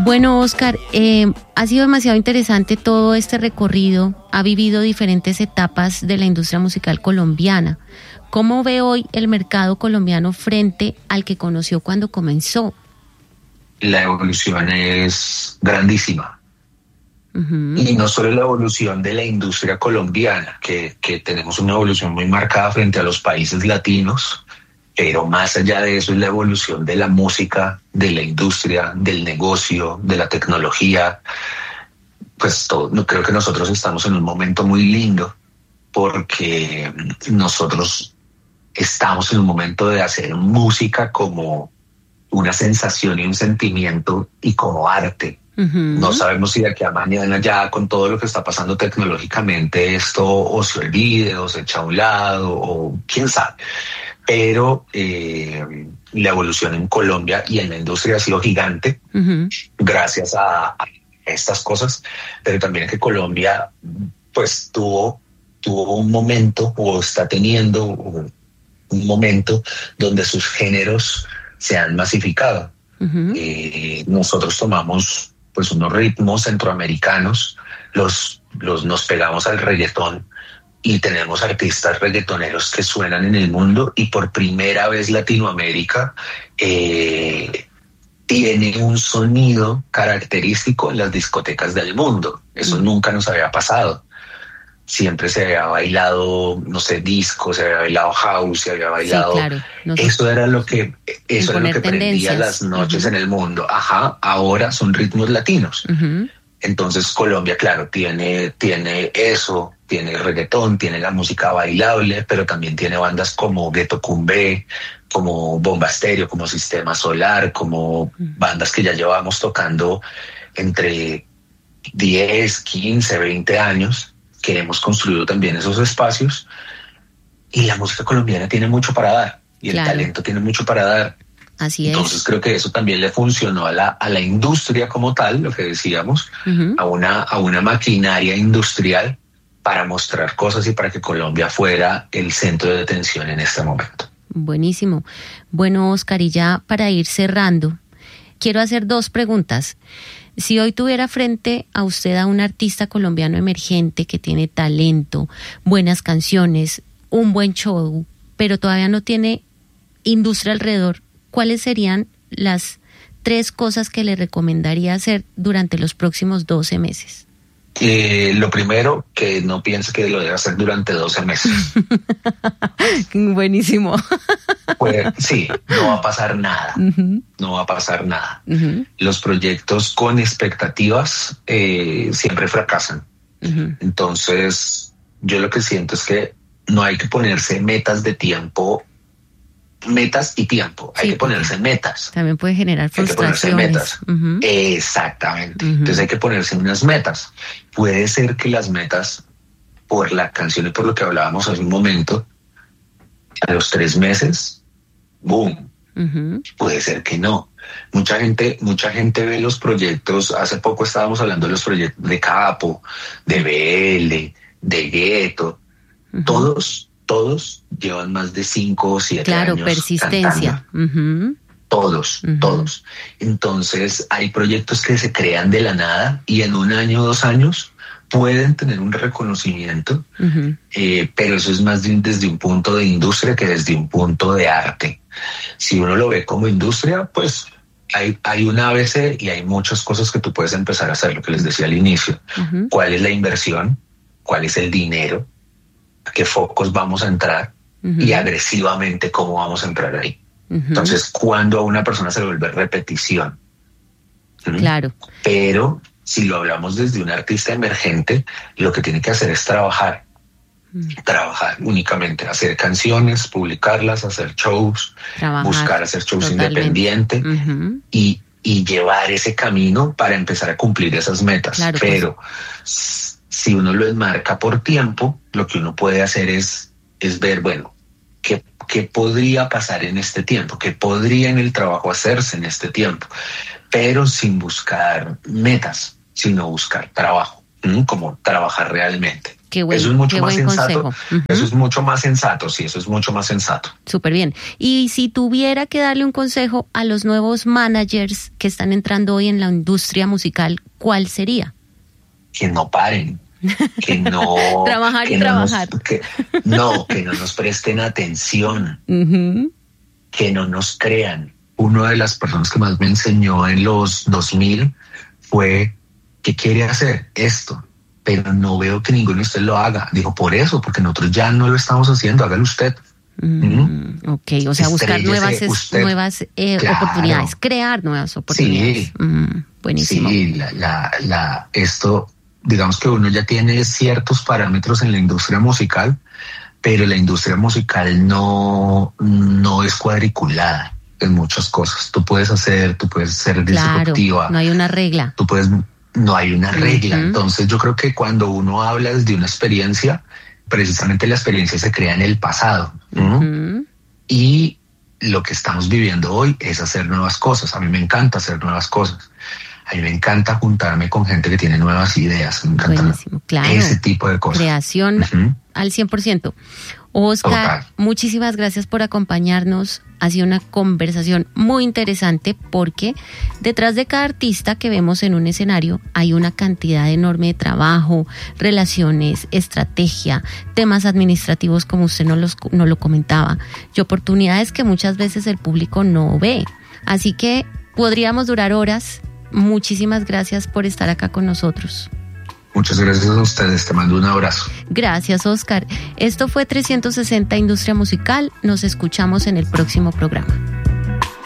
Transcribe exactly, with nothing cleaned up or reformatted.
Bueno, Oscar, eh, ha sido demasiado interesante todo este recorrido, ha vivido diferentes etapas de la industria musical colombiana. ¿Cómo ve hoy el mercado colombiano frente al que conoció cuando comenzó? La evolución es grandísima. Uh-huh. Y no solo la evolución de la industria colombiana, que, que tenemos una evolución muy marcada frente a los países latinos, pero más allá de eso es la evolución de la música, de la industria, del negocio, de la tecnología. Pues todo, no, creo que nosotros estamos en un momento muy lindo porque nosotros estamos en un momento de hacer música como una sensación y un sentimiento y como arte. Uh-huh. No sabemos si de aquí a mañana ya con todo lo que está pasando tecnológicamente esto o se olvide o se echa a un lado o quién sabe. Pero eh, la evolución en Colombia y en la industria ha sido gigante, uh-huh, gracias a, a estas cosas, pero también que Colombia pues tuvo, tuvo un momento o está teniendo un momento donde sus géneros se han masificado. Uh-huh. Eh, nosotros tomamos pues unos ritmos centroamericanos, los, los nos pegamos al reggaetón y tenemos artistas reggaetoneros que suenan en el mundo y por primera vez Latinoamérica eh, tiene un sonido característico en las discotecas del mundo. Eso mm. nunca nos había pasado. Siempre se había bailado, no sé, disco, se había bailado house, se había bailado... Sí, claro. No sé. Eso era lo que, eso era lo que prendía las noches, uh-huh, en el mundo. Ajá, ahora son ritmos latinos. Uh-huh. Entonces Colombia, claro, tiene, tiene eso, tiene reggaetón, tiene la música bailable, pero también tiene bandas como Ghetto Cumbé, como Bomba Estéreo, como Sistema Solar, como bandas que ya llevamos tocando entre diez, quince, veinte años, que hemos construido también esos espacios. Y la música colombiana tiene mucho para dar, y claro, el talento tiene mucho para dar. Así es. Entonces creo que eso también le funcionó a la, a la industria como tal, lo que decíamos, uh-huh, a una, a una maquinaria industrial para mostrar cosas y para que Colombia fuera el centro de atención en este momento. Buenísimo. Bueno, Oscar, y ya para ir cerrando, quiero hacer dos preguntas. Si hoy tuviera frente a usted a un artista colombiano emergente que tiene talento, buenas canciones, un buen show, pero todavía no tiene industria alrededor, ¿cuáles serían las tres cosas que le recomendaría hacer durante los próximos doce meses? Eh, lo primero, que no piense que lo debe hacer durante doce meses. Buenísimo. Pues sí, no va a pasar nada. Uh-huh. No va a pasar nada. Uh-huh. Los proyectos con expectativas eh, siempre fracasan. Uh-huh. Entonces, yo lo que siento es que no hay que ponerse metas de tiempo. Metas y tiempo, hay sí, que ponerse metas. También puede generar frustraciones. Hay que ponerse metas. Uh-huh. Exactamente. Uh-huh. Entonces hay que ponerse unas metas. Puede ser que las metas, por la canción y por lo que hablábamos hace un momento, a los tres meses, boom. Uh-huh. Puede ser que no. Mucha gente, mucha gente ve los proyectos. Hace poco estábamos hablando de los proyectos de Capo, de B L, de Gueto. Uh-huh. Todos Todos llevan más de cinco o siete claro, años. Claro, persistencia. Uh-huh. Todos, uh-huh. todos. Entonces, hay proyectos que se crean de la nada y en un año o dos años pueden tener un reconocimiento, uh-huh. eh, pero eso es más de, desde un punto de industria que desde un punto de arte. Si uno lo ve como industria, pues hay, hay un A B C y hay muchas cosas que tú puedes empezar a hacer, lo que les decía al inicio. Uh-huh. ¿Cuál es la inversión? ¿Cuál es el dinero? ¿A qué focos vamos a entrar? Uh-huh. Y agresivamente cómo vamos a entrar ahí. Uh-huh. Entonces, cuando a una persona se le vuelve repetición. ¿Mm? Claro. Pero si lo hablamos desde un artista emergente, lo que tiene que hacer es trabajar. Uh-huh. Trabajar únicamente, hacer canciones, publicarlas, hacer shows, trabajar, buscar hacer shows independientes, uh-huh. y, y llevar ese camino para empezar a cumplir esas metas. Claro, pero pues, si uno lo enmarca por tiempo, lo que uno puede hacer es, es ver, bueno, ¿qué, qué podría pasar en este tiempo? ¿Qué podría en el trabajo hacerse en este tiempo? Pero sin buscar metas, sino buscar trabajo, ¿m? Como trabajar realmente. Qué buen, eso es mucho qué más buen sensato. consejo. Uh-huh. Eso es mucho más sensato, sí, eso es mucho más sensato. Súper bien. Y si tuviera que darle un consejo a los nuevos managers que están entrando hoy en la industria musical, ¿cuál sería? Que no paren, que no... trabajar que y no trabajar. Nos, que, no, que no nos presten atención, uh-huh. que no nos crean. Una de las personas que más me enseñó en los dos mil fue que quiere hacer esto, pero no veo que ninguno de ustedes lo haga. Dijo, por eso, porque nosotros ya no lo estamos haciendo, hágalo usted. Mm, ¿Mm? Ok, o sea, buscar nuevas, es, nuevas eh, claro. oportunidades, crear nuevas oportunidades. Sí, mm, buenísimo. Sí, la, la, la, esto, digamos que uno ya tiene ciertos parámetros en la industria musical, pero la industria musical no, no es cuadriculada en muchas cosas. Tú puedes hacer, tú puedes ser disruptiva. Claro, no hay una regla. Tú puedes... No hay una regla. Uh-huh. Entonces yo creo que cuando uno habla desde una experiencia, precisamente la experiencia se crea en el pasado. ¿no? Uh-huh. Y lo que estamos viviendo hoy es hacer nuevas cosas. A mí me encanta hacer nuevas cosas. A mí me encanta juntarme con gente que tiene nuevas ideas. Me encanta Buenísimo, claro. ese tipo de cosas. Creación uh-huh. al cien por ciento. Oscar, Total. muchísimas gracias por acompañarnos. Ha sido una conversación muy interesante porque detrás de cada artista que vemos en un escenario hay una cantidad enorme de trabajo, relaciones, estrategia, temas administrativos como usted nos, los, nos lo comentaba y oportunidades que muchas veces el público no ve. Así que podríamos durar horas. Muchísimas gracias por estar acá con nosotros. Muchas gracias a ustedes, te mando un abrazo. Gracias, Oscar. Esto fue trescientos sesenta Industria Musical. Nos escuchamos en el próximo programa.